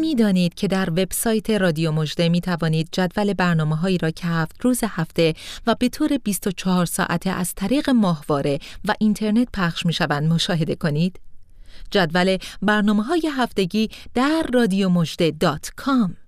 می‌دانید که در وبسایت رادیو مژده می‌توانید جدول برنامه‌هایی را که 7 روز هفته و به طور 24 ساعته از طریق ماهواره و اینترنت پخش می‌شوند مشاهده کنید؟ جدول برنامه‌های هفتگی در radiomojde.com